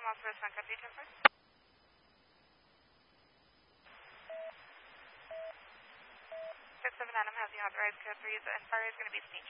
Adam, also for Sun Country Temper. 67 Adam has the authorized code for use, and fire is going to be sneaky.